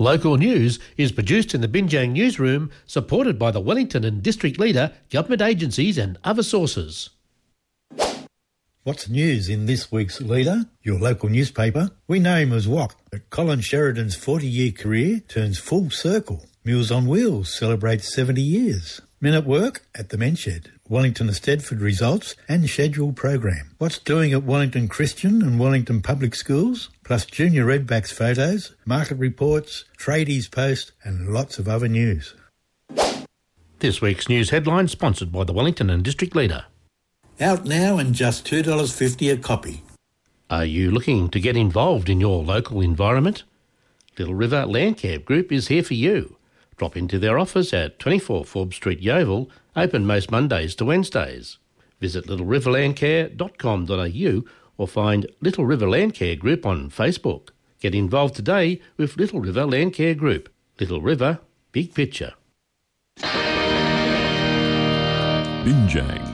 Local news is produced in the Binjang newsroom, supported by the Wellington and District Leader, government agencies and other sources. What's news in this week's Leader, your local newspaper? We know him as Wok, but Colin Sheridan's 40-year career turns full circle. Meals on Wheels celebrates 70 years. Men at Work at the Men's Shed. Wellington Eisteddfod results and scheduled program. What's doing at Wellington Christian and Wellington Public Schools, plus Junior Redbacks photos, market reports, tradies post and lots of other news. This week's news headline sponsored by the Wellington and District Leader. Out now and just $2.50 a copy. Are you looking to get involved in your local environment? Little River Landcare Group is here for you. Drop into their office at 24 Forbes Street, Yeovil, open most Mondays to Wednesdays. Visit littleriverlandcare.com.au or find Little River Landcare Group on Facebook. Get involved today with Little River Landcare Group. Little River, big picture. Binjang.